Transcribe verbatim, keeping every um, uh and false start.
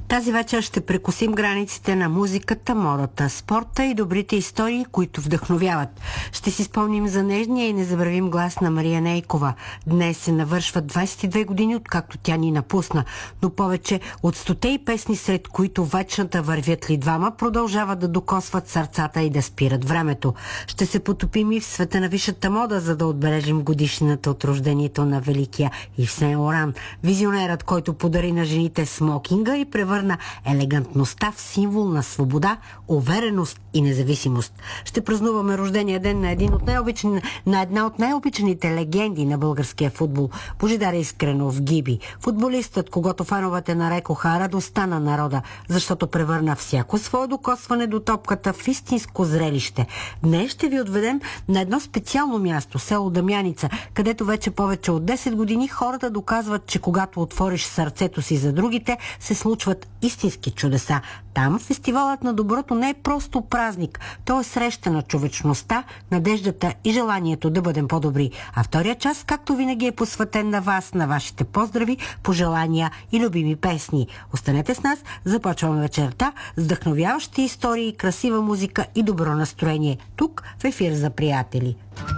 Тази вечер ще прекосим границите на музиката, модата, спорта и добрите истории, които вдъхновяват. Ще си спомним за нежния и незабравим глас на Мария Нейкова. Днес се навършват двайсет и две години, откакто тя ни напусна. Но повече от стоте и песни, сред които вечната вървят ли двама, продължават да докосват сърцата и да спират времето. Ще се потопим и в света на висшата мода, за да отбележим годишнината от рождението на великия Ив Сен Лоран. Визионерът, който подари на жените смокинга и превърна елегантността в символ на свобода, увереност и независимост. Ще празнуваме рождения ден на, един от най-обичан... на една от най-обичаните легенди на българския футбол – Божидар Искренов Гиби. Футболистът, когато фановете нарекоха радостта на народа, защото превърна всяко свое докосване до топката в истинско зрелище. Днес ще ви отведем на едно специално място – село Дамяница, където вече повече от десет години хората доказват, че когато отвориш сърцето си за другите, се случват истински чудеса. Там фестивалът на доброто не е просто празник. То е среща на човечността, надеждата и желанието да бъдем по-добри. А втория част, както винаги, е посветен на вас, на вашите поздрави, пожелания и любими песни. Останете с нас, започваме вечерта с вдъхновяващи истории, красива музика и добро настроение. Тук в ефир за приятели.